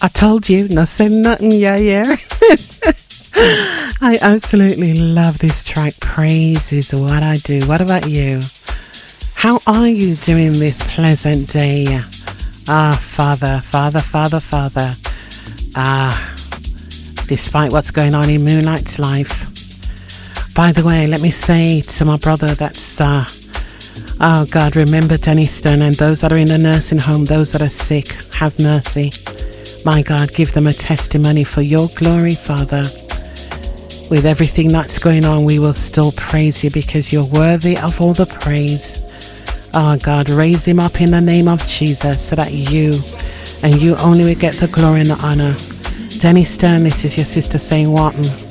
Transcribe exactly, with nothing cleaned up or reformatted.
I told you, not saying nothing, yeah, yeah. I absolutely love this track. Praise is what I do. What about you? How are you doing this pleasant day? Ah, Father, Father, Father, Father. Ah, despite what's going on in Moonlight's life. By the way, let me say to my brother that's, uh, oh God, remember Denniston and those that are in the nursing home, those that are sick, have mercy. My God, give them a testimony for your glory, Father. With everything that's going on, we will still praise you because you're worthy of all the praise. Oh God, raise him up in the name of Jesus so that you and you only will get the glory and the honor. Denny Stern, this is your sister saying, Wharton.